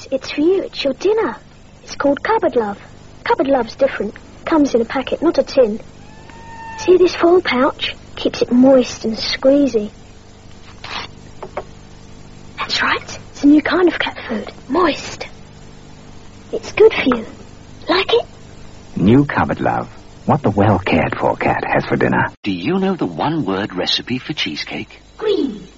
It's for you. It's your dinner. It's called Cupboard Love. Cupboard Love's different. Comes in a packet, not a tin. See this foil pouch? Keeps it moist and squeezy. That's right. It's a new kind of cat food. Moist. It's good for you. Like it? New Cupboard Love. What the well-cared-for cat has for dinner. Do you know the one-word recipe for cheesecake? Green.